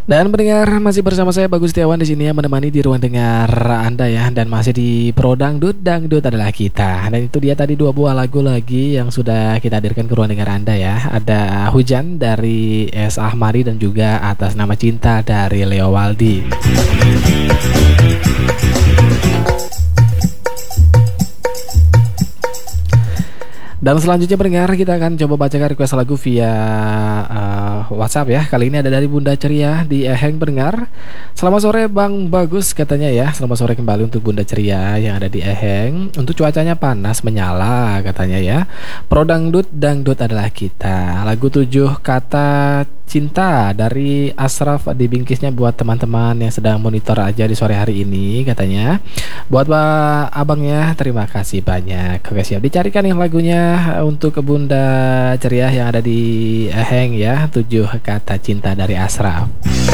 Dan pendengar masih bersama saya Bagus Setiawan di sini ya menemani di ruang dengar Anda ya, dan masih di Pro Dangdut, Dangdut adalah kita. Dan itu dia tadi dua buah lagu lagi yang sudah kita hadirkan ke ruang dengar Anda ya. Ada Hujan dari S Ahmadi dan juga Atas Nama Cinta dari Leo Waldi. Dan selanjutnya pendengar, kita akan coba bacakan request lagu via WhatsApp ya. Kali ini ada dari Bunda Ceria di Eheng pendengar. Selamat sore Bang Bagus katanya ya. Selamat sore kembali untuk Bunda Ceria yang ada di Eheng. Untuk cuacanya panas menyala katanya ya. Pro Dangdut, Dangdut adalah kita. Lagu 7 Kata Cinta dari Asraf dibingkisnya buat teman-teman yang sedang monitor aja di sore hari ini katanya. Buat abangnya terima kasih banyak. Oke, siap dicarikan yang lagunya untuk Bunda Ceria yang ada di Eheng ya. 7 Kata Cinta dari Asraf.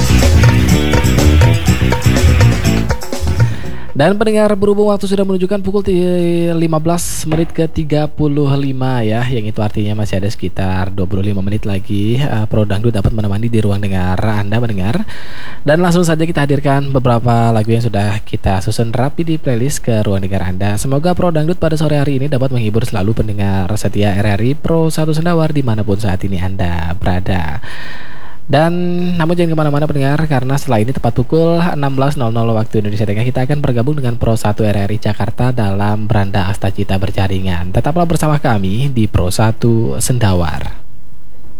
Dan pendengar, berhubung waktu sudah menunjukkan pukul 15 menit ke 35 ya, yang itu artinya masih ada sekitar 25 menit lagi Pro Dangdut dapat menemani di ruang dengar Anda mendengar. Dan langsung saja kita hadirkan beberapa lagu yang sudah kita susun rapi di playlist ke ruang dengar Anda. Semoga Pro Dangdut pada sore hari ini dapat menghibur selalu pendengar setia RRI Pro 1 Sendawar dimanapun saat ini Anda berada. Dan namun jangan kemana-mana pendengar, karena setelah ini tepat pukul 16.00 waktu Indonesia Tengah kita akan bergabung dengan Pro 1 RRI Jakarta dalam Beranda Astacita Berjaringan. Tetaplah bersama kami di Pro 1 Sendawar.